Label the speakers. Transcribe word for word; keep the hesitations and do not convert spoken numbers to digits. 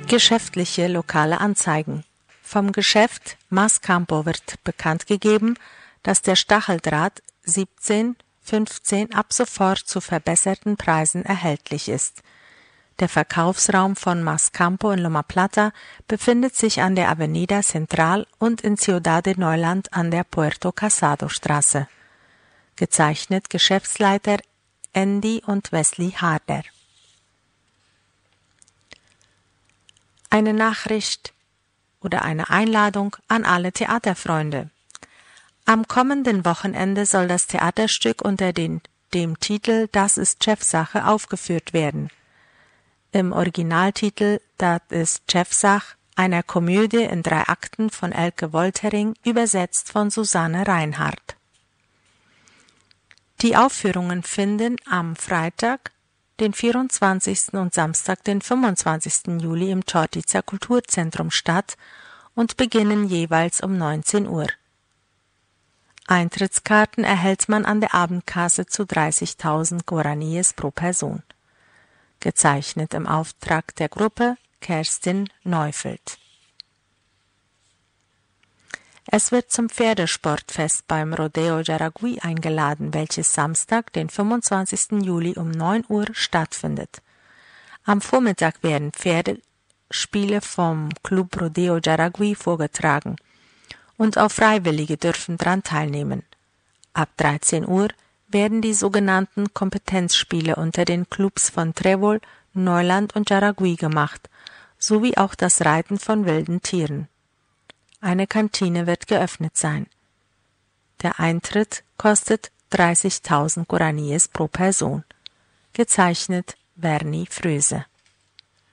Speaker 1: Geschäftliche lokale Anzeigen. Vom Geschäft Mascampo wird bekannt gegeben, dass der Stacheldraht siebzehn fünfzehn ab sofort zu verbesserten Preisen erhältlich ist. Der Verkaufsraum von Mascampo in Loma Plata befindet sich an der Avenida Central und in Ciudad de Neuland an der Puerto Casado Straße. Gezeichnet Geschäftsleiter Andy und Wesley Harder. Eine Nachricht oder eine Einladung an alle Theaterfreunde. Am kommenden Wochenende soll das Theaterstück unter den, dem Titel Das ist Chefsache aufgeführt werden. Im Originaltitel Das ist Chefsach, einer Komödie in drei Akten von Elke Woltering, übersetzt von Susanne Reinhardt. Die Aufführungen finden am Freitag, den vierundzwanzigsten und Samstag, den fünfundzwanzigsten Juli im Chortica Kulturzentrum statt und beginnen jeweils um neunzehn Uhr. Eintrittskarten erhält man an der Abendkasse zu dreißigtausend Guaraníes pro Person. Gezeichnet im Auftrag der Gruppe Kerstin Neufeld. Es wird zum Pferdesportfest beim Rodeo Yaracuy eingeladen, welches Samstag, den fünfundzwanzigsten Juli um neun Uhr stattfindet. Am Vormittag werden Pferdespiele vom Club Rodeo Yaracuy vorgetragen und auch Freiwillige dürfen daran teilnehmen. Ab dreizehn Uhr werden die sogenannten Kompetenzspiele unter den Clubs von Trébol, Neuland und Yaracuy gemacht, sowie auch das Reiten von wilden Tieren. Eine Kantine wird geöffnet sein. Der Eintritt kostet dreißigtausend Guaraníes pro Person. Gezeichnet Verni Fröse.